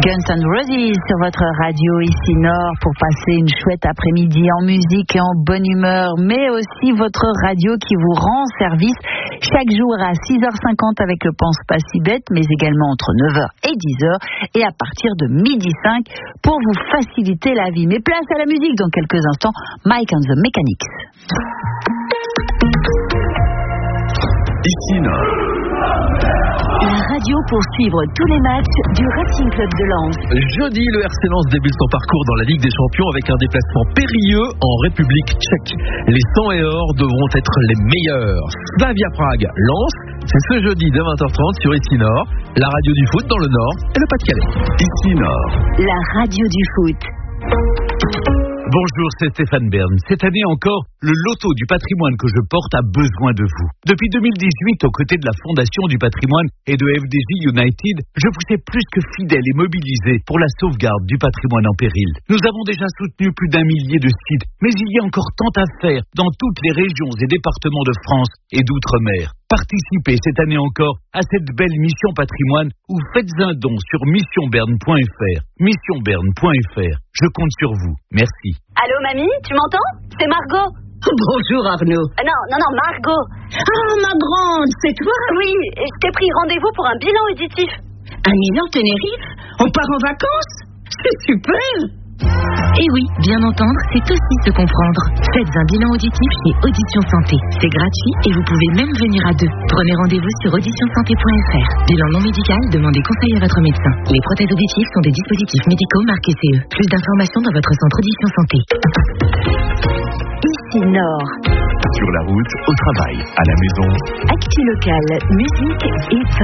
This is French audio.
Guns N' Roses sur votre radio ici Nord pour passer une chouette après-midi en musique et en bonne humeur, mais aussi votre radio qui vous rend service chaque jour à 6h50 avec le Pense pas si bête, mais également entre 9h et 10h et à partir de 12h05 pour vous faciliter la vie. Mais place à la musique dans quelques instants, Mike and the Mechanics. Ici Nord. La radio pour suivre tous les matchs du Racing Club de Lens. Jeudi, le RC Lens débute son parcours dans la Ligue des Champions avec un déplacement périlleux en République tchèque. Les 100 et or devront être les meilleurs. Slavia Prague, Lens, c'est ce jeudi dès 20h30 sur Ici Nord, la radio du foot dans le Nord et le Pas-de-Calais. Ici Nord. La radio du foot. Bonjour, c'est Stéphane Bern. Cette année encore, le loto du patrimoine que je porte a besoin de vous. Depuis 2018, aux côtés de la Fondation du patrimoine et de FDJ United, je vous ai plus que fidèle et mobilisé pour la sauvegarde du patrimoine en péril. Nous avons déjà soutenu plus d'1 millier de sites, mais il y a encore tant à faire dans toutes les régions et départements de France et d'outre-mer. Participez cette année encore à cette belle mission patrimoine ou faites un don sur missionberne.fr. Missionberne.fr. Je compte sur vous. Merci. Allô, mamie, tu m'entends? C'est Margot. Bonjour Arnaud. Non, Margot. Ah, ma grande, c'est toi? Oui, je t'ai pris rendez-vous pour un bilan auditif. Un Milan Tenerife? On part en vacances? C'est super! Et oui, bien entendre, c'est aussi se comprendre. Faites un bilan auditif chez Audition Santé. C'est gratuit et vous pouvez même venir à deux. Prenez rendez-vous sur auditionsanté.fr. Bilan non médical, demandez conseil à votre médecin. Les prothèses auditives sont des dispositifs médicaux marqués CE. Plus d'informations dans votre centre Audition Santé. Ici Nord. Sur la route, au travail, à la maison. Actu locale, musique et